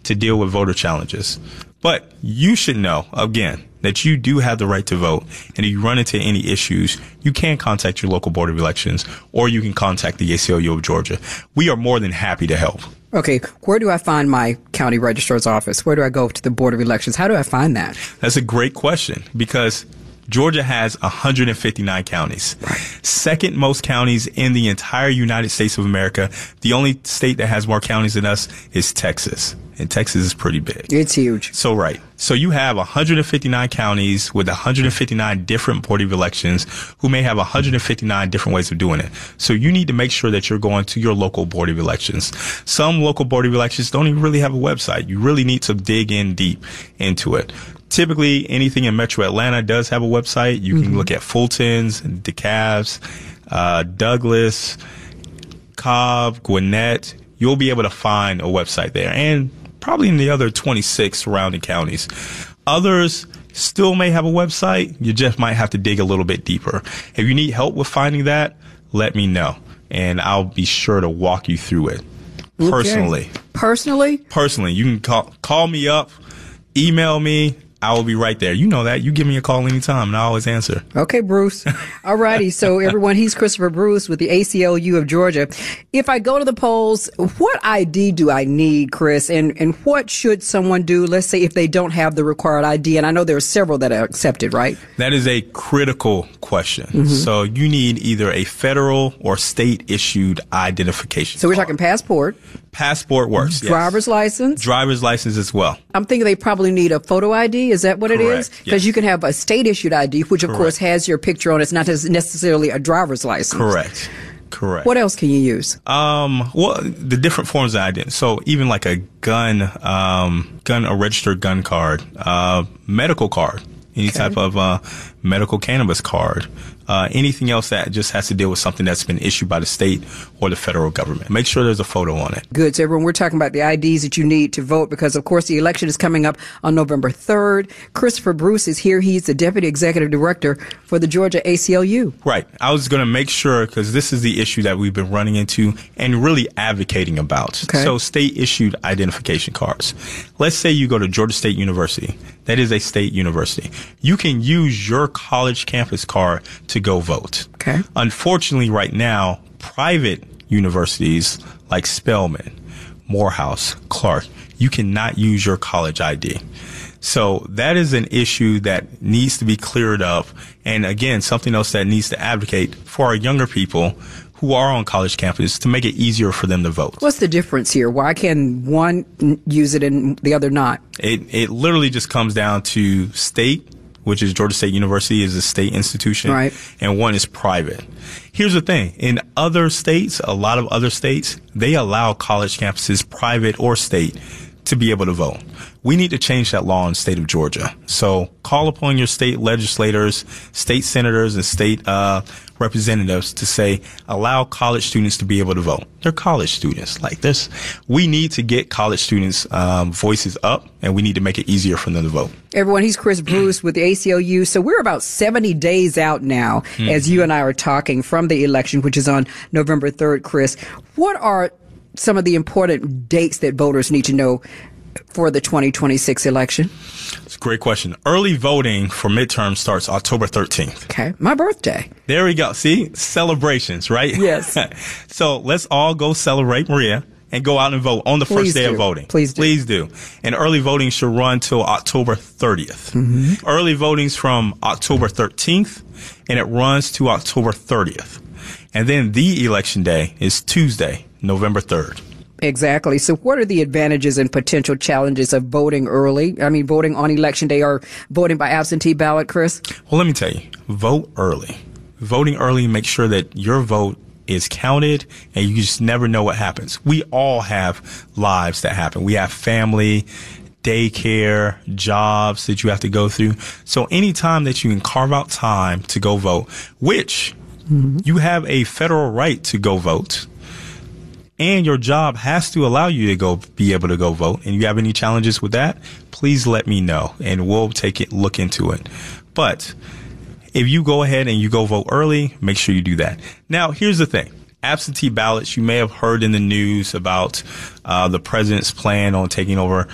to deal with voter challenges. But you should know, again, that you do have the right to vote. And if you run into any issues, you can contact your local Board of Elections, or you can contact the ACLU of Georgia. We are more than happy to help. Okay, where do I find my county registrar's office? Where do I go to the Board of Elections? How do I find that? That's a great question, because Georgia has 159 counties. Second most counties in the entire United States of America. The only state that has more counties than us is Texas. And Texas is pretty big. It's huge. So, right. So you have 159 counties with 159 different Board of Elections who may have 159 different ways of doing it. So you need to make sure that you're going to your local Board of Elections. Some local Board of Elections don't even really have a website. You really need to dig in deep into it. Typically, anything in Metro Atlanta does have a website. You can look at Fulton's, DeKalb's, Douglas, Cobb, Gwinnett. You'll be able to find a website there, and probably in the other 26 surrounding counties. Others still may have a website. You just might have to dig a little bit deeper. If you need help with finding that, let me know, and I'll be sure to walk you through it personally. Okay. Personally? You can call me up, email me. I will be right there. You know that. You give me a call anytime, and I always answer. Okay, Bruce. All righty. So, everyone, he's Christopher Bruce with the ACLU of Georgia. If I go to the polls, what ID do I need, Chris? And what should someone do, let's say, if they don't have the required ID? And I know there are several that are accepted, right? That is a critical question. So, you need either a federal or state-issued identification So, we're card. talking passport. Passport works, yes. Driver's license. Driver's license as well. I'm thinking they probably need a photo ID. Is that what it is? Correct, Because yes. you can have a state-issued ID, which, of Correct. course, has your picture on it. It's not necessarily a driver's license. Correct. What else can you use? Well, the different forms of identity. So even like a a registered gun card, medical card, any type of medical cannabis card, anything else that just has to deal with something that's been issued by the state or the federal government. Make sure there's a photo on it. Good. So everyone, we're talking about the IDs that you need to vote because, of course, the election is coming up on November 3rd. Christopher Bruce is here. He's the Deputy Executive Director for the Georgia ACLU. Right. I was going to make sure, because this is the issue that we've been running into and really advocating about. Okay. So state-issued identification cards. Let's say you go to Georgia State University. That is a state university. You can use your college campus card to go vote. Okay. Unfortunately, right now, private universities like Spelman, Morehouse, Clark, you cannot use your college ID. So that is an issue that needs to be cleared up. And again, something else that needs to advocate for our younger people who are on college campus to make it easier for them to vote. What's the difference here? Why can one use it and the other not? It literally just comes down to state, which is Georgia State University is a state institution, right, and one is private. Here's the thing. In other states, a lot of other states, they allow college campuses, private or state, to be able to vote. We need to change that law in the state of Georgia. So call upon your state legislators, state senators, and state representatives to say, allow college students to be able to vote. They're college students like this. We need to get college students' voices up, and we need to make it easier for them to vote. Everyone, he's Chris Bruce with the ACLU. So we're about 70 days out now, as you and I are talking, from the election, which is on November 3rd, Chris. What are some of the important dates that voters need to know for the 2026 election? It's a great question. Early voting for midterm starts October 13th. Okay. My birthday. There we go. See? Celebrations, right? Yes. So let's all go celebrate, Maria, and go out and vote on the first day of voting. Please do. Please do. And early voting should run till October 30th. Early voting's from October 13th, and it runs to October 30th. And then the election day is Tuesday, November 3rd. Exactly. So what are the advantages and potential challenges of voting early? I mean, voting on election day or voting by absentee ballot, Chris? Well, let me tell you, vote early. Voting early makes sure that your vote is counted, and you just never know what happens. We all have lives that happen. We have family, daycare, jobs that you have to go through. So anytime that you can carve out time to go vote, which you have a federal right to go vote, and your job has to allow you to be able to go vote, and you have any challenges with that, please let me know, and we'll look into it. But if you go ahead and you go vote early, make sure you do that. Now, here's the thing. Absentee ballots, you may have heard in the news about the president's plan on taking over